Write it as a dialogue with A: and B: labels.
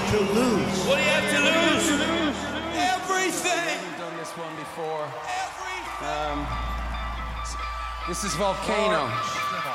A: to lose?
B: What do you have to lose?
C: Everything.
D: We've done this one before.
C: Everything.
D: This is Volcano.